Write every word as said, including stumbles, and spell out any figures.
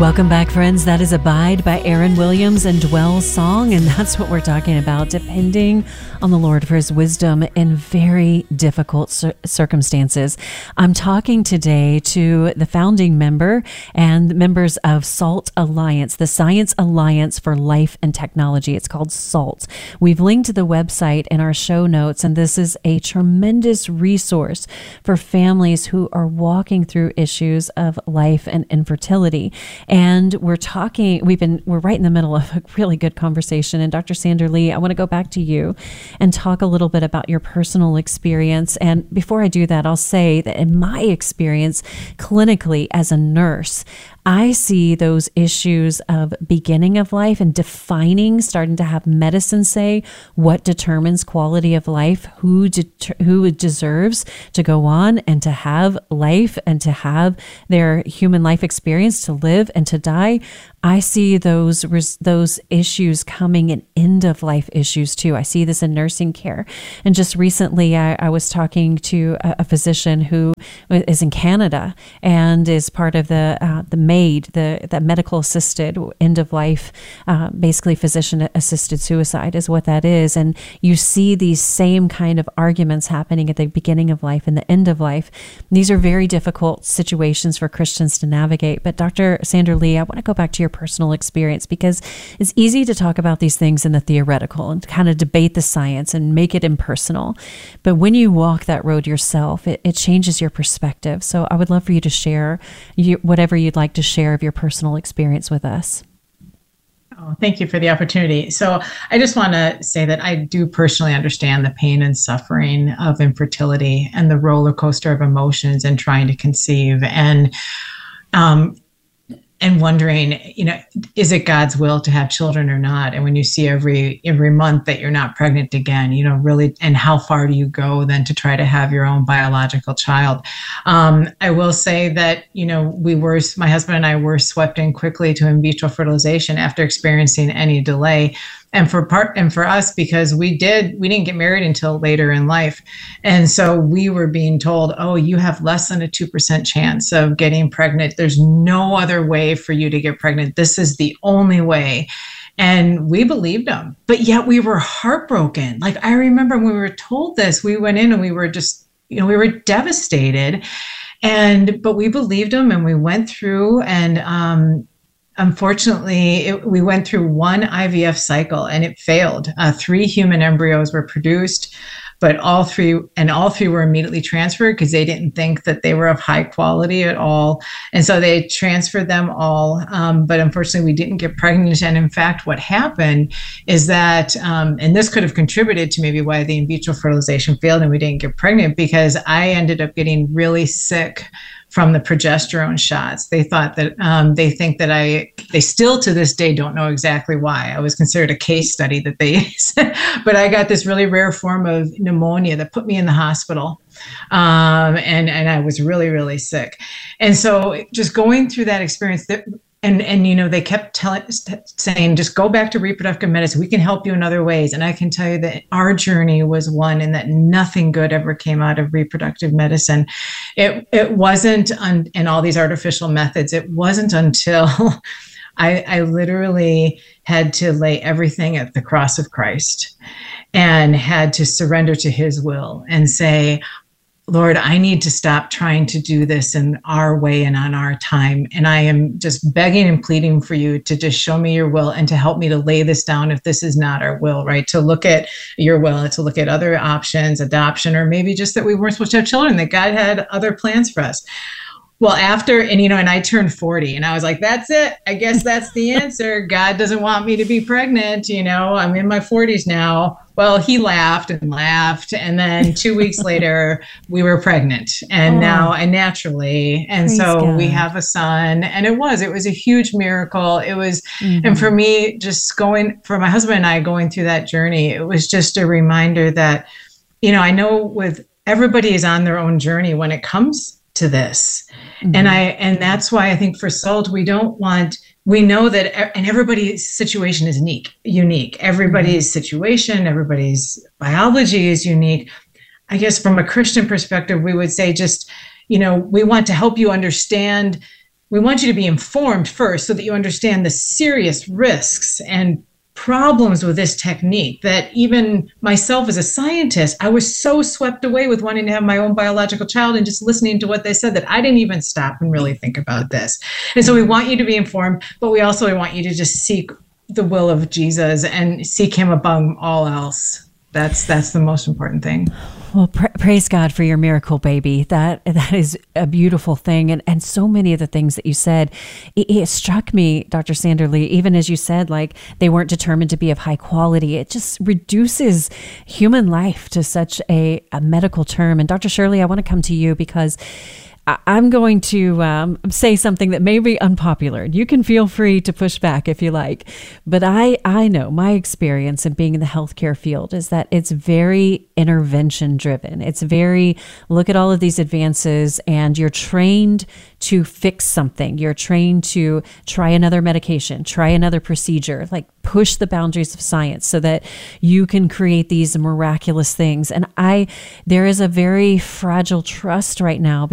Welcome back, friends. That is Abide by Aaron Williams and Dwell's song, and that's what we're talking about, depending on the Lord for his wisdom in very difficult cir- circumstances. I'm talking today to the founding member and members of SALT Alliance, the Science Alliance for Life and Technology. It's called SALT. We've linked to the website in our show notes, and this is a tremendous resource for families who are walking through issues of life and infertility. And we're talking, we've been, we're right in the middle of a really good conversation. And Doctor Sandra Lee, I want to go back to you and talk a little bit about your personal experience. And before I do that, I'll say that in my experience clinically as a nurse, I see those issues of beginning of life and defining, starting to have medicine say what determines quality of life, who det- who deserves to go on and to have life and to have their human life experience, to live and to die. I see those res- those issues coming in end of life issues too. I see this in nursing care. And just recently, I, I was talking to a, a physician who is in Canada and is part of the uh, the MAID, the, the medical assisted end of life, uh, basically physician assisted suicide is what that is. And you see these same kind of arguments happening at the beginning of life and the end of life. These are very difficult situations for Christians to navigate. But Doctor Sandra Lee, I want to go back to your personal experience, because it's easy to talk about these things in the theoretical and kind of debate the science and make it impersonal. But when you walk that road yourself, it, it changes your perspective. So I would love for you to share you, whatever you'd like to share of your personal experience with us. Oh, thank you for the opportunity. So I just want to say that I do personally understand the pain and suffering of infertility and the roller coaster of emotions and trying to conceive and um, and wondering, you know, is it God's will to have children or not? And when you see every every month that you're not pregnant again, you know, really, and how far do you go then to try to have your own biological child? Um, I will say that, you know, we were, my husband and I were swept in quickly to in vitro fertilization after experiencing any delay. And for part and for us, because we did, we didn't get married until later in life. And so we were being told, oh, you have less than a two percent chance of getting pregnant. There's no other way for you to get pregnant. This is the only way. And we believed them, but yet we were heartbroken. Like, I remember when we were told this, we went in and we were just, you know, we were devastated. And, but we believed them and we went through and, um, Unfortunately, it, we went through one I V F cycle and it failed. Uh, three human embryos were produced, but all three, and all three were immediately transferred because they didn't think that they were of high quality at all. And so they transferred them all. Um, but unfortunately, we didn't get pregnant. And in fact, what happened is that, um, and this could have contributed to maybe why the in vitro fertilization failed and we didn't get pregnant, because I ended up getting really sick from the progesterone shots. They thought that, um, they think that I, they still to this day don't know exactly why. I was considered a case study that they, but I got this really rare form of pneumonia that put me in the hospital. Um, and, and I was really, really sick. And so just going through that experience that, And, and you know, they kept telling, saying, just go back to reproductive medicine. We can help you in other ways. And I can tell you that our journey was one and that nothing good ever came out of reproductive medicine. It it wasn't, un, and all these artificial methods, it wasn't until I, I literally had to lay everything at the cross of Christ and had to surrender to his will and say, Lord, I need to stop trying to do this in our way and on our time. And I am just begging and pleading for you to just show me your will and to help me to lay this down if this is not our will, right? To look at your will, to look at other options, adoption, or maybe just that we weren't supposed to have children, that God had other plans for us. Well, after, and you know, and I turned forty and I was like, that's it. I guess that's the answer. God doesn't want me to be pregnant. You know, I'm in my forties now. Well, he laughed and laughed. And then two weeks later, we were pregnant and oh, now and naturally. And so God. We have a son, and it was, it was a huge miracle. It was, mm-hmm. and for me, just going, for my husband and I going through that journey, it was just a reminder that, you know, I know with everybody is on their own journey when it comes to this. Mm-hmm. And I, and that's why I think for SALT, we don't want, we know that, and everybody's situation is unique, unique. Everybody's mm-hmm. situation, everybody's biology is unique. I guess from a Christian perspective, we would say just, you know, we want to help you understand we want you to be informed first so that you understand the serious risks and problems with this technique, that even myself as a scientist, I was so swept away with wanting to have my own biological child and just listening to what they said that I didn't even stop and really think about this. And so we want you to be informed, but we also want you to just seek the will of Jesus and seek him above all else. That's that's the most important thing. Well, pra- praise God for your miracle baby. That that is a beautiful thing, and and so many of the things that you said, it, it struck me, Doctor Sanderly. Even as you said, like they weren't determined to be of high quality. It just reduces human life to such a, a medical term. And Doctor Shirley, I want to come to you because I'm going to um, say something that may be unpopular. You can feel free to push back if you like. But I, I know my experience in being in the healthcare field is that it's very intervention driven. It's very, look at all of these advances and you're trained to fix something. You're trained to try another medication, try another procedure, like push the boundaries of science so that you can create these miraculous things. And I, there is a very fragile trust right now